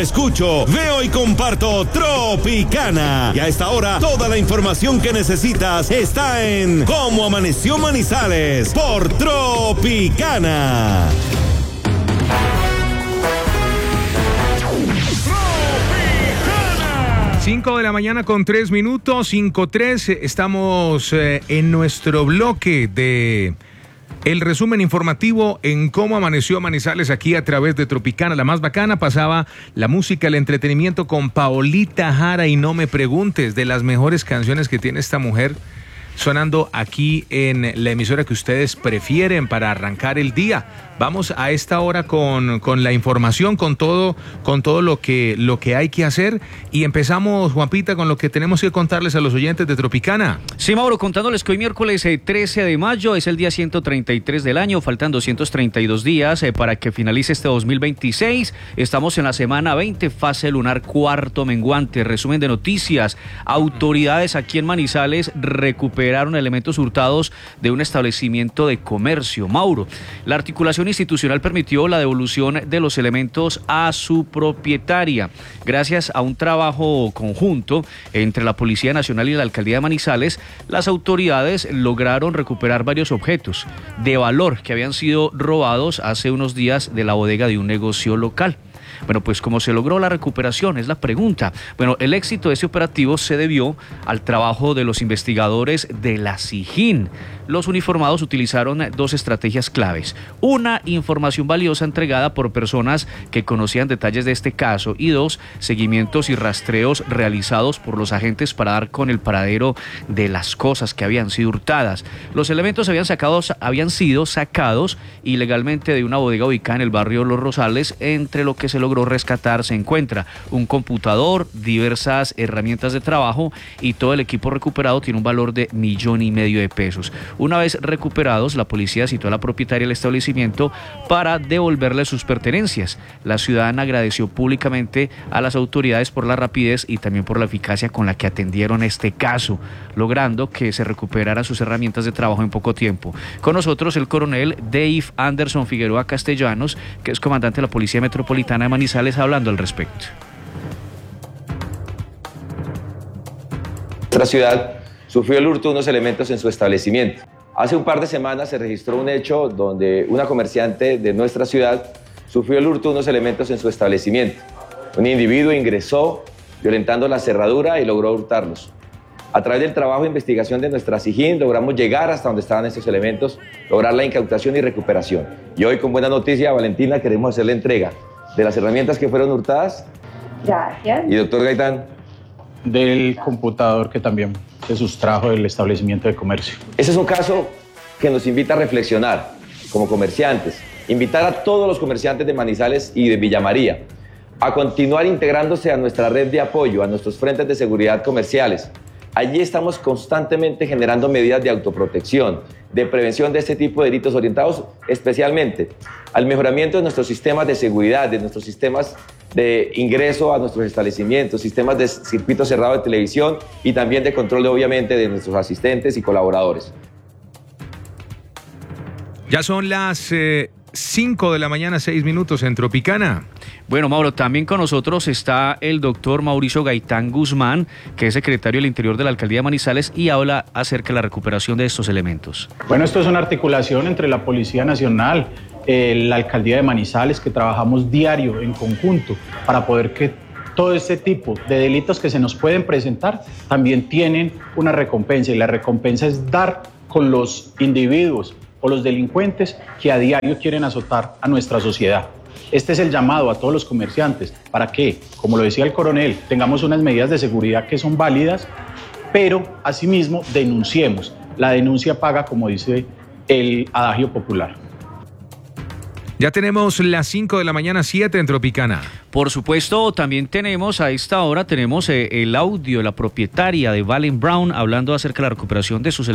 escucho, veo y comparto Tropicana. Y a esta hora, toda la información que necesitas está en Cómo Amaneció Manizales por Tropicana. 5 de la mañana con 3 minutos, 5:03. Estamos en nuestro bloque de el resumen informativo en Cómo Amaneció Manizales aquí a través de Tropicana, la más bacana. Pasaba la música, el entretenimiento con Paolita Jara y No Me Preguntes, de las mejores canciones que tiene esta mujer, sonando aquí en la emisora que ustedes prefieren para arrancar el día. Vamos a esta hora con la información, con todo lo que hay que hacer, y empezamos, Juanpita, con lo que tenemos que contarles a los oyentes de Tropicana. Sí, Mauro, contándoles que hoy miércoles 13 de mayo es el día 133 del año, faltan 232 días para que finalice este 2026. Estamos en la semana 20, fase lunar cuarto menguante. Resumen de noticias: autoridades aquí en Manizales recuperaron elementos hurtados de un establecimiento de comercio. Mauro, la articulación institucional permitió la devolución de los elementos a su propietaria. Gracias a un trabajo conjunto entre la Policía Nacional y la Alcaldía de Manizales, las autoridades lograron recuperar varios objetos de valor que habían sido robados hace unos días de la bodega de un negocio local. Bueno, pues ¿cómo se logró la recuperación? Es la pregunta. Bueno, el éxito de este operativo se debió al trabajo de los investigadores de la SIJIN. Los uniformados utilizaron dos estrategias claves: una, información valiosa entregada por personas que conocían detalles de este caso, y dos, seguimientos y rastreos realizados por los agentes para dar con el paradero de las cosas que habían sido hurtadas. Los elementos habían sido sacados ilegalmente de una bodega ubicada en el barrio Los Rosales. Entre lo que se logró rescatar se encuentra un computador, diversas herramientas de trabajo, y todo el equipo recuperado tiene un valor de $1,5 millones de pesos. Una vez recuperados, la policía citó a la propietaria del establecimiento para devolverle sus pertenencias. La ciudadana agradeció públicamente a las autoridades por la rapidez y también por la eficacia con la que atendieron este caso, logrando que se recuperaran sus herramientas de trabajo en poco tiempo. Con nosotros el coronel Dave Anderson Figueroa Castellanos, que es comandante de la Policía Metropolitana de Manizales, hablando al respecto. Nuestra ciudad sufrió el hurto de unos elementos en su establecimiento. Hace un par de semanas se registró un hecho donde una comerciante de nuestra ciudad sufrió el hurto de unos elementos en su establecimiento. Un individuo ingresó violentando la cerradura y logró hurtarlos. A través del trabajo de investigación de nuestra SIJIN logramos llegar hasta donde estaban estos elementos, lograr la incautación y recuperación. Y hoy, con buena noticia, Valentina, queremos hacer la entrega de las herramientas que fueron hurtadas. Gracias. Y doctor Gaitán, del computador que también se sustrajo del establecimiento de comercio. Ese es un caso que nos invita a reflexionar como comerciantes, invitar a todos los comerciantes de Manizales y de Villa María a continuar integrándose a nuestra red de apoyo, a nuestros frentes de seguridad comerciales. Allí estamos constantemente generando medidas de autoprotección, de prevención de este tipo de delitos, orientados especialmente al mejoramiento de nuestros sistemas de seguridad, de nuestros sistemas de ingreso a nuestros establecimientos, sistemas de circuito cerrado de televisión y también de control, obviamente, de nuestros asistentes y colaboradores. Ya son las 5 de la mañana, 6 minutos en Tropicana. Bueno, Mauro, también con nosotros está el doctor Mauricio Gaitán Guzmán, que es secretario del Interior de la Alcaldía de Manizales, y habla acerca de la recuperación de estos elementos. Bueno, esto es una articulación entre la Policía Nacional, la Alcaldía de Manizales, que trabajamos diario en conjunto para poder que todo este tipo de delitos que se nos pueden presentar también tienen una recompensa, y la recompensa es dar con los individuos o los delincuentes que a diario quieren azotar a nuestra sociedad. Este es el llamado a todos los comerciantes para que, como lo decía el coronel, tengamos unas medidas de seguridad que son válidas, pero asimismo denunciemos. La denuncia paga, como dice el adagio popular. Ya tenemos las 5 de la mañana, 7 en Tropicana. Por supuesto, también tenemos a esta hora el audio de la propietaria de Valen Brown hablando acerca de la recuperación de sus